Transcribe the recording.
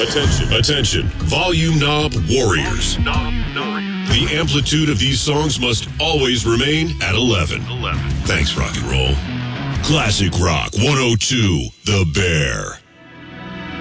Attention, volume knob warriors. The amplitude of these songs must always remain at 11. Thanks, rock and roll. Classic Rock 102, The Bear.